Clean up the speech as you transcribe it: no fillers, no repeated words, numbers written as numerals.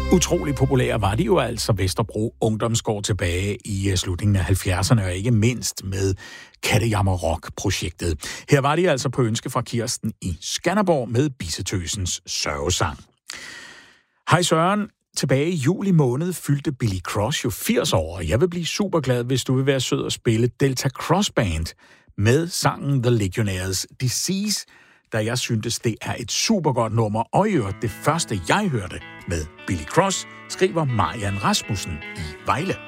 Utrolig populære var de jo altså Vesterbro Ungdomsgård tilbage i slutningen af 70'erne, og ikke mindst med Kattejammer Rock-projektet. Her var de altså på ønske fra Kirsten i Skanderborg med Bissetøsens sørgesang. Hej Søren, tilbage i juli måned fyldte Billy Cross jo 80 år, og jeg vil blive super glad, hvis du vil være sød og spille Delta Cross Band med sangen The Legionnaires' Disease, da jeg syntes, det er et super godt nummer, og i øvrigt det første, jeg hørte med Billy Cross, skriver Marian Rasmussen i Vejle.